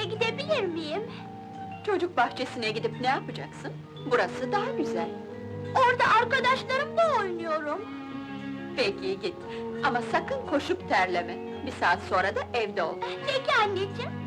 gidebilir miyim? Çocuk bahçesine gidip ne yapacaksın? Burası daha güzel. Orada arkadaşlarımla oynuyorum. Peki git, ama sakın koşup terleme. Bir saat sonra da evde ol. Peki anneciğim.